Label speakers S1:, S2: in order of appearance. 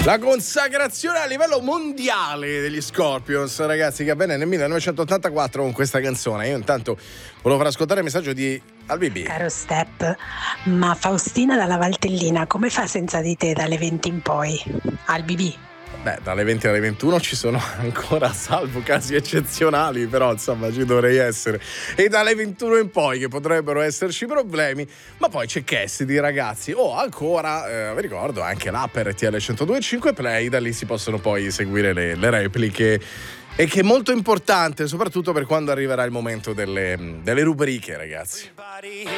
S1: La consacrazione a livello mondiale degli Scorpions, ragazzi, che avvenne nel 1984 con questa canzone. Io intanto volevo far ascoltare il messaggio di Albibi.
S2: Caro Step, ma Faustina dalla Valtellina come fa senza di te dalle 20 in poi? Albibi.
S1: Beh, dalle 20 alle 21 ci sono ancora, salvo casi eccezionali, però insomma ci dovrei essere. E dalle 21 in poi che potrebbero esserci problemi, ma poi c'è Cassidy, ragazzi. O ancora, vi ricordo, anche l'app RTL 102.5 Play, da lì si possono poi seguire le repliche. E che è molto importante, soprattutto per quando arriverà il momento delle rubriche, ragazzi.